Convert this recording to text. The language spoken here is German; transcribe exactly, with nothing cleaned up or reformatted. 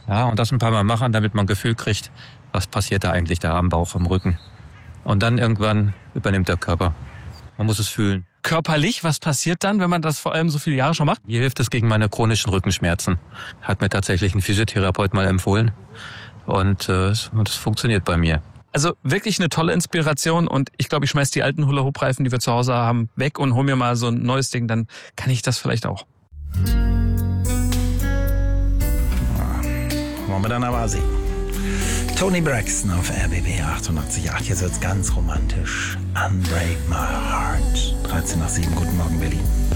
Ja, und das ein paar Mal machen, damit man ein Gefühl kriegt, was passiert da eigentlich da am Bauch, am Rücken. Und dann irgendwann übernimmt der Körper. Man muss es fühlen. Körperlich, was passiert dann, wenn man das vor allem so viele Jahre schon macht? Mir hilft es gegen meine chronischen Rückenschmerzen. Hat mir tatsächlich ein Physiotherapeut mal empfohlen. Und äh, das funktioniert bei mir. Also wirklich eine tolle Inspiration und ich glaube, ich schmeiß die alten Hula-Hoop-Reifen, die wir zu Hause haben, weg und hol mir mal so ein neues Ding, dann kann ich das vielleicht auch. Wollen wir dann aber sehen. Toni Braxton auf R B B achtundachtzig Komma acht. Jetzt wird's ganz romantisch. Unbreak My Heart. dreizehn nach sieben. Guten Morgen, Berlin.